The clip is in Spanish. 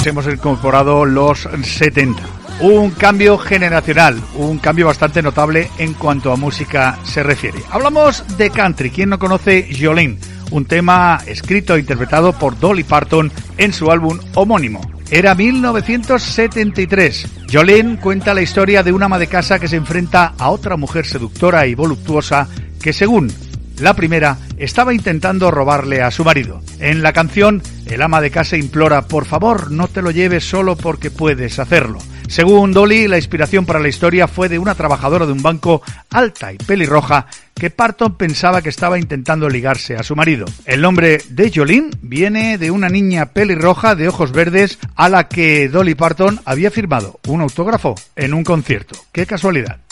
hemos incorporado los 70. Un cambio generacional, un cambio bastante notable en cuanto a música se refiere. Hablamos de country. ¿Quién no conoce Jolene? Un tema escrito e interpretado por Dolly Parton en su álbum homónimo. Era 1973. Jolene cuenta la historia de una ama de casa que se enfrenta a otra mujer seductora y voluptuosa que, según la primera, estaba intentando robarle a su marido. En la canción, el ama de casa implora: por favor, no te lo lleves solo porque puedes hacerlo. Según Dolly, la inspiración para la historia fue de una trabajadora de un banco alta y pelirroja que Parton pensaba que estaba intentando ligarse a su marido. El nombre de Jolene viene de una niña pelirroja de ojos verdes a la que Dolly Parton había firmado un autógrafo en un concierto. ¡Qué casualidad!